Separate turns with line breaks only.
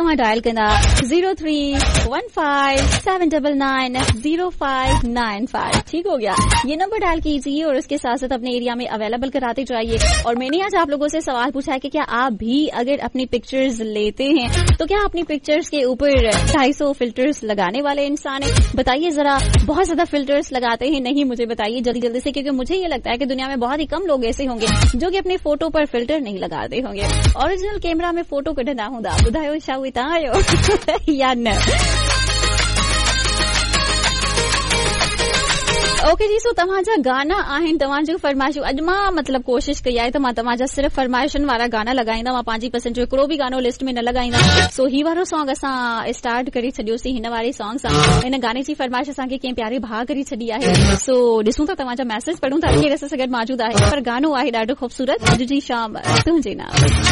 तव्हां डायल कंदा 0315799059 ठीक हो गया। ये नंबर डायल कीजिए और उसके साथ साथ अपने एरिया में अवेलेबल कराते जाइए। और मैंने आज आप लोगों से सवाल पूछा है कि क्या आप भी अगर अपनी पिक्चर्स लेते हैं तो क्या अपनी पिक्चर्स के ऊपर 250 फिल्टर्स लगाने वाले इंसान है? बताइए जरा, बहुत ज्यादा फिल्टर्स लगाते हैं? नहीं, मुझे बताइए जल्दी जल्दी से, क्योंकि मुझे ये लगता है कि दुनिया में बहुत ही कम लोग ऐसे होंगे जो कि अपनी फोटो पर फिल्टर नहीं लगाते होंगे। ओरिजिनल कैमरा में फोटो कढंदा हूंदा, ॿुधायो छा उहे तव्हां आहियो या न? ओके जी, सो तव्हांजा गाना आहिनि, तव्हांजूं फरमाइशूं। अॼु मां मतलब कोशिश कई आहे त मां तव्हांजा सिर्फ़ फरमाइशन वारा गाना लॻाईंदा, मां पंहिंजी पसंदि जो हिकिड़ो बि गानो लिस्ट में न लॻाईंदा। सो ही वारो सॉन्ग असां स्टार्ट करे छॾियोसीं हिन वारे सॉन्ग सां। हिन गाने जी फरमाइश असांखे कंहिं प्यारे भाउ करे छॾी आहे। सो ॾिसूं था तव्हांजा मैसेज पढ़ूं था, केरु असां सां गॾु मौजूद आहे। पर गानो आहे ॾाढो ख़ूबसूरत, अॼु जी शाम तुंहिंजे नाम।